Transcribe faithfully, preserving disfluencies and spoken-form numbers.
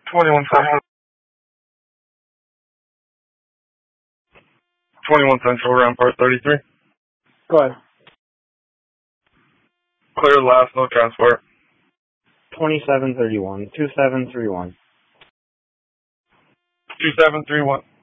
twenty-one Central. twenty-one Central, Rampart thirty-three. Go ahead. Clear last, no transport. twenty-seven thirty-one, two seven three one. two seven three one.